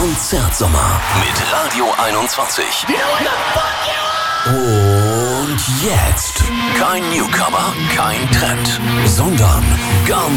Konzertsommer mit Radio 21. Und jetzt kein Newcomer, kein Trend, sondern ganz